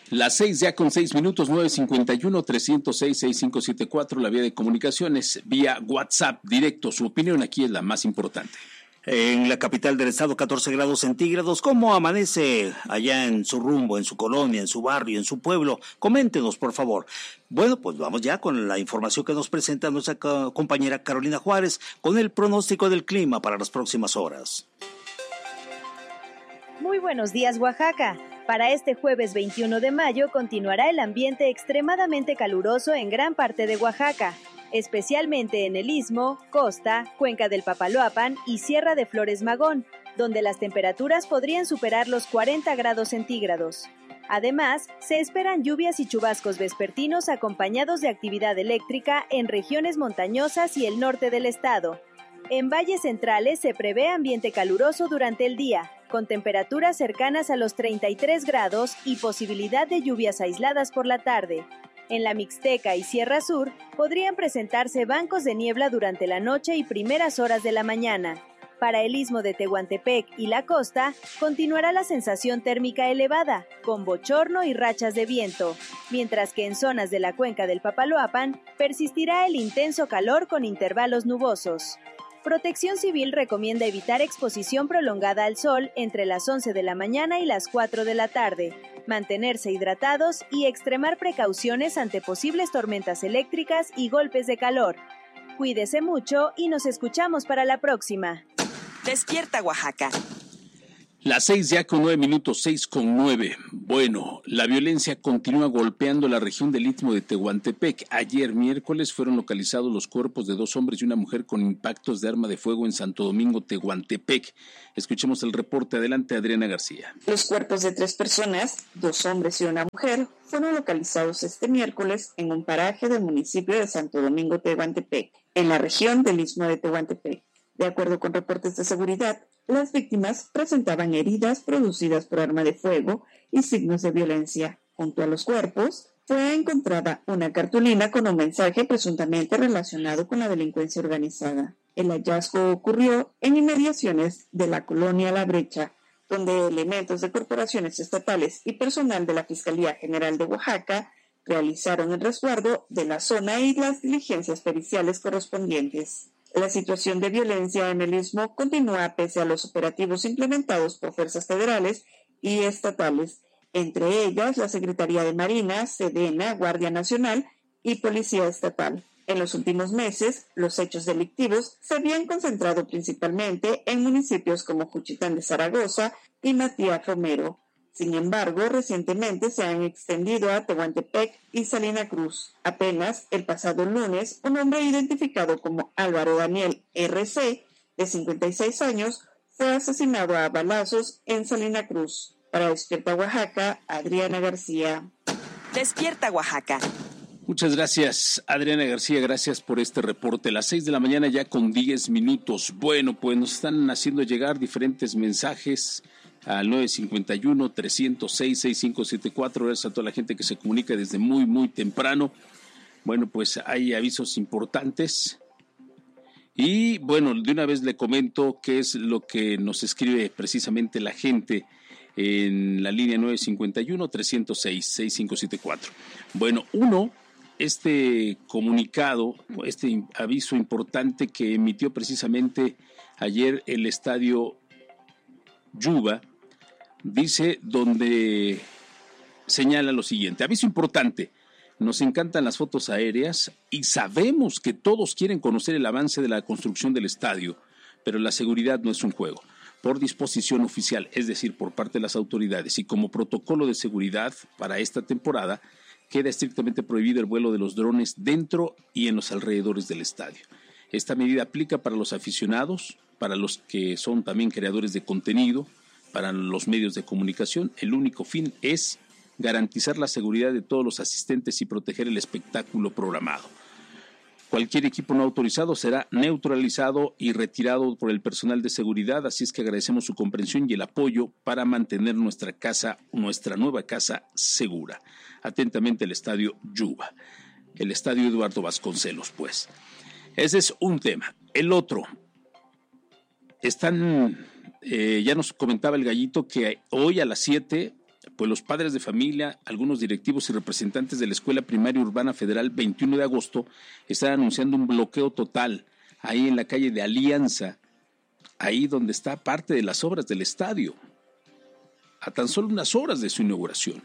Las 6 ya con 6 minutos, 951-306-6574, la vía de comunicaciones, vía WhatsApp directo. Su opinión aquí es la más importante. En la capital del estado, 14 grados centígrados. ¿Cómo amanece allá en su rumbo, en su colonia, en su barrio, en su pueblo? Coméntenos, por favor. Bueno, pues vamos ya con la información que nos presenta nuestra compañera Carolina Juárez con el pronóstico del clima para las próximas horas. Muy buenos días, Oaxaca. Para este jueves 21 de mayo continuará el ambiente extremadamente caluroso en gran parte de Oaxaca, especialmente en el Istmo, Costa, Cuenca del Papaloapan y Sierra de Flores Magón, donde las temperaturas podrían superar los 40 grados centígrados. Además, se esperan lluvias y chubascos vespertinos acompañados de actividad eléctrica en regiones montañosas y el norte del estado. En valles centrales se prevé ambiente caluroso durante el día, con temperaturas cercanas a los 33 grados y posibilidad de lluvias aisladas por la tarde. En la Mixteca y Sierra Sur podrían presentarse bancos de niebla durante la noche y primeras horas de la mañana. Para el Istmo de Tehuantepec y la costa, continuará la sensación térmica elevada, con bochorno y rachas de viento, mientras que en zonas de la Cuenca del Papaloapan persistirá el intenso calor con intervalos nubosos. Protección Civil recomienda evitar exposición prolongada al sol entre las 11 de la mañana y las 4 de la tarde, mantenerse hidratados y extremar precauciones ante posibles tormentas eléctricas y golpes de calor. Cuídese mucho y nos escuchamos para la próxima. Despierta, Oaxaca. Las 6 ya con 9 minutos, 6 con 9. Bueno, la violencia continúa golpeando la región del Istmo de Tehuantepec. Ayer miércoles fueron localizados los cuerpos de 2 hombres y una mujer con impactos de arma de fuego en Santo Domingo, Tehuantepec. Escuchemos el reporte. Adelante, Adriana García. Los cuerpos de 3 personas, 2 hombres y una mujer, fueron localizados este miércoles en un paraje del municipio de Santo Domingo, Tehuantepec, en la región del Istmo de Tehuantepec. De acuerdo con reportes de seguridad, las víctimas presentaban heridas producidas por arma de fuego y signos de violencia. Junto a los cuerpos fue encontrada una cartulina con un mensaje presuntamente relacionado con la delincuencia organizada. El hallazgo ocurrió en inmediaciones de la colonia La Brecha, donde elementos de corporaciones estatales y personal de la Fiscalía General de Oaxaca realizaron el resguardo de la zona y las diligencias periciales correspondientes. La situación de violencia en el Istmo continúa pese a los operativos implementados por fuerzas federales y estatales, entre ellas la Secretaría de Marina, Sedena, Guardia Nacional y Policía Estatal. En los últimos meses, los hechos delictivos se habían concentrado principalmente en municipios como Juchitán de Zaragoza y Matías Romero. Sin embargo, recientemente se han extendido a Tehuantepec y Salina Cruz. Apenas el pasado lunes, un hombre identificado como Álvaro Daniel R.C., de 56 años, fue asesinado a balazos en Salina Cruz. Para Despierta Oaxaca, Adriana García. Despierta, Oaxaca. Muchas gracias, Adriana García, gracias por este reporte. Las 6 de la mañana ya con 10 minutos. Bueno, pues nos están haciendo llegar diferentes mensajes al 951-306-6574. Gracias a toda la gente que se comunica desde muy temprano. Bueno, pues hay avisos importantes. Y bueno, de una vez le comento qué es lo que nos escribe precisamente la gente en la línea 951-306-6574. Bueno, este comunicado, este aviso importante que emitió precisamente ayer el estadio Yuba, dice, donde señala lo siguiente: aviso importante, nos encantan las fotos aéreas y sabemos que todos quieren conocer el avance de la construcción del estadio, pero la seguridad no es un juego. Por disposición oficial, es decir, por parte de las autoridades y como protocolo de seguridad para esta temporada, queda estrictamente prohibido el vuelo de los drones dentro y en los alrededores del estadio. Esta medida aplica para los aficionados, para los que son también creadores de contenido, para los medios de comunicación. El único fin es garantizar la seguridad de todos los asistentes y proteger el espectáculo programado. Cualquier equipo no autorizado será neutralizado y retirado por el personal de seguridad, así es que agradecemos su comprensión y el apoyo para mantener nuestra nueva casa segura. Atentamente, el Estadio Yuba, el Estadio Eduardo Vasconcelos, pues. Ese es un tema. El otro, ya nos comentaba el Gallito que hoy a las 7 pues los padres de familia, algunos directivos y representantes de la Escuela Primaria Urbana Federal 21 de agosto están anunciando un bloqueo total ahí en la calle de Alianza, ahí donde está parte de las obras del estadio, a tan solo unas horas de su inauguración.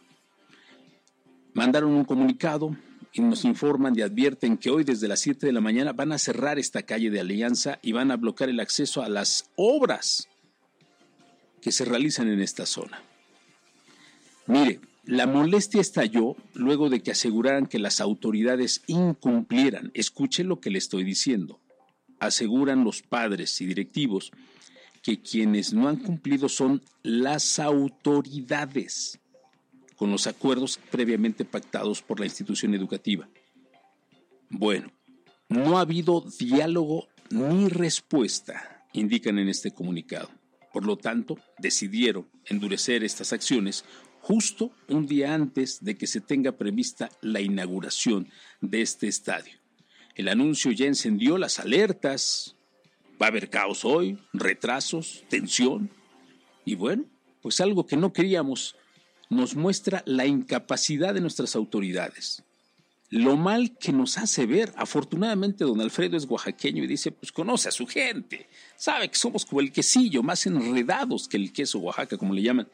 Mandaron un comunicado y nos informan y advierten que hoy desde las 7 de la mañana van a cerrar esta calle de Alianza y van a bloquear el acceso a las obras que se realizan en esta zona. Mire, la molestia estalló luego de que aseguraran que las autoridades incumplieran. Escuche lo que le estoy diciendo. Aseguran los padres y directivos que quienes no han cumplido son las autoridades, con los acuerdos previamente pactados por la institución educativa. Bueno, no ha habido diálogo ni respuesta, indican en este comunicado. Por lo tanto, decidieron endurecer estas acciones justo un día antes de que se tenga prevista la inauguración de este estadio. El anuncio ya encendió las alertas. Va a haber caos hoy, retrasos, tensión. Y bueno, pues algo que no queríamos nos muestra la incapacidad de nuestras autoridades. Lo mal que nos hace ver. Afortunadamente don Alfredo es oaxaqueño y dice, pues conoce a su gente, sabe que somos como el quesillo, más enredados que el queso Oaxaca, como le llaman.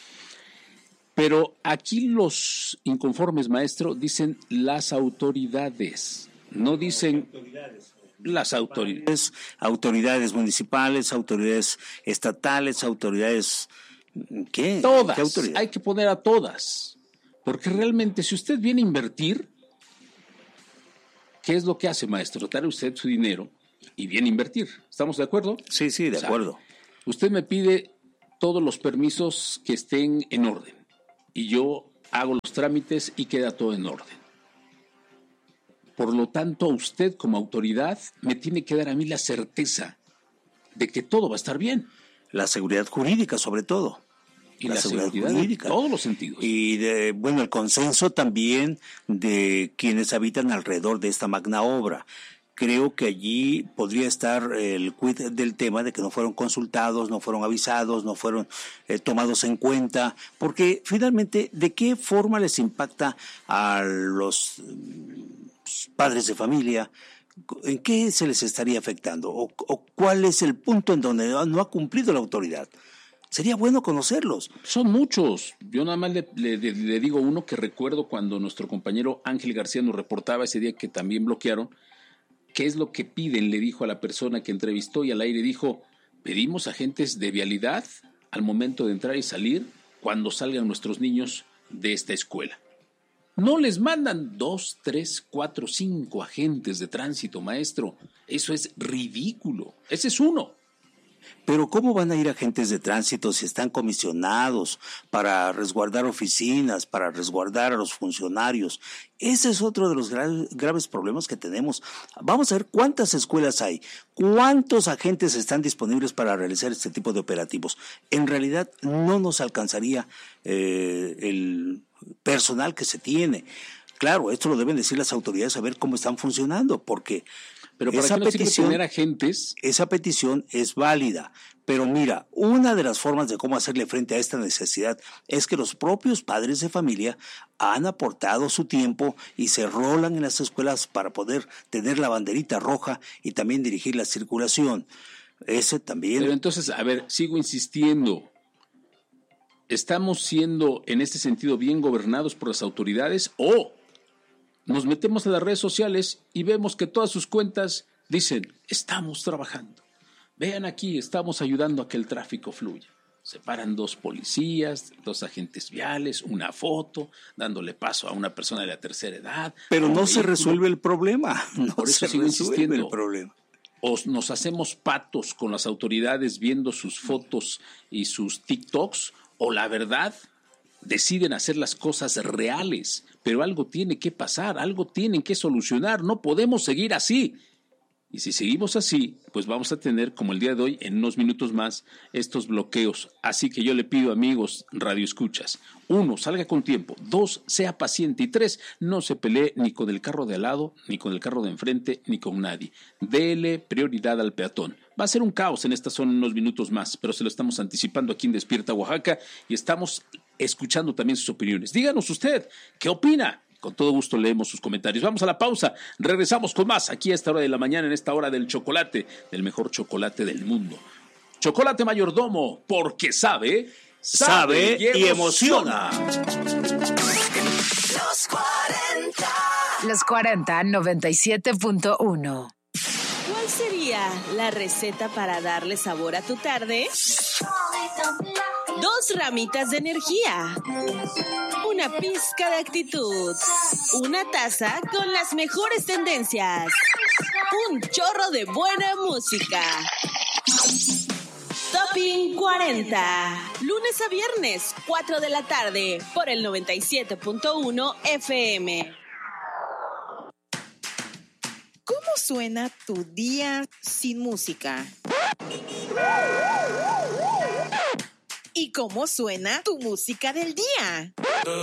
Pero aquí los inconformes, maestro, dicen las autoridades, no dicen las autoridades. Autoridades municipales, autoridades estatales, autoridades... ¿Qué? Todas, ¿Qué autoridad? hay que poner a todas, porque realmente si usted viene a invertir, ¿qué es lo que hace, maestro? Trae usted su dinero y viene a invertir. ¿Estamos de acuerdo? Sí, de acuerdo. Usted me pide todos los permisos que estén en orden y yo hago los trámites y queda todo en orden. Por lo tanto, usted como autoridad me tiene que dar a mí la certeza de que todo va a estar bien. La seguridad jurídica, sobre todo. Y la seguridad jurídica, en todos los sentidos. Y el consenso también de quienes habitan alrededor de esta magna obra. Creo que allí podría estar el quid del tema de que no fueron consultados, no fueron avisados, no fueron tomados en cuenta, porque finalmente, ¿de qué forma les impacta a los padres de familia? ¿En qué se les estaría afectando? ¿O cuál es el punto en donde no ha cumplido la autoridad? Sería bueno conocerlos. Son muchos. Yo nada más le digo uno que recuerdo cuando nuestro compañero Ángel García nos reportaba ese día que también bloquearon. ¿Qué es lo que piden? Le dijo a la persona que entrevistó y al aire dijo, pedimos agentes de vialidad al momento de entrar y salir cuando salgan nuestros niños de esta escuela. No les mandan 2, 3, 4, 5 agentes de tránsito, maestro. Eso es ridículo. Ese es uno. Pero ¿cómo van a ir agentes de tránsito si están comisionados para resguardar oficinas, para resguardar a los funcionarios? Ese es otro de los graves problemas que tenemos. Vamos a ver cuántas escuelas hay, cuántos agentes están disponibles para realizar este tipo de operativos. En realidad no nos alcanzaría el personal que se tiene. Claro, esto lo deben decir las autoridades a ver cómo están funcionando, porque... Pero para esa petición, tener agentes. Esa petición es válida, pero mira, una de las formas de cómo hacerle frente a esta necesidad es que los propios padres de familia han aportado su tiempo y se rolan en las escuelas para poder tener la banderita roja y también dirigir la circulación. Ese también. Pero entonces, a ver, sigo insistiendo. ¿Estamos siendo en este sentido bien gobernados por las autoridades o nos metemos a las redes sociales y vemos que todas sus cuentas dicen, estamos trabajando, vean aquí, estamos ayudando a que el tráfico fluya? Se paran 2 policías, 2 agentes viales, una foto, dándole paso a una persona de la tercera edad. Pero no se resuelve el problema. Por eso sigo insistiendo. El problema. O nos hacemos patos con las autoridades viendo sus fotos y sus TikToks, o la verdad, deciden hacer las cosas reales, pero algo tiene que pasar, algo tienen que solucionar, no podemos seguir así. Y si seguimos así, pues vamos a tener, como el día de hoy, en unos minutos más, estos bloqueos. Así que yo le pido, amigos radioescuchas, 1, salga con tiempo, 2, sea paciente y 3, no se pelee ni con el carro de al lado, ni con el carro de enfrente, ni con nadie. Dele prioridad al peatón. Va a ser un caos en esta zona en unos minutos más, pero se lo estamos anticipando aquí en Despierta Oaxaca y estamos escuchando también sus opiniones. Díganos usted, ¿qué opina? Con todo gusto leemos sus comentarios. Vamos a la pausa, regresamos con más aquí a esta hora de la mañana, en esta hora del chocolate, del mejor chocolate del mundo. Chocolate Mayordomo, porque sabe y emociona. Los 40 97.1. ¿Cuál sería la receta para darle sabor a tu tarde? 2 ramitas de energía, una pizca de actitud, una taza con las mejores tendencias, un chorro de buena música. Topping 40, lunes a viernes, 4 de la tarde, por el 97.1 FM. ¿Cómo suena tu día sin música? ¿Y cómo suena tu música del día?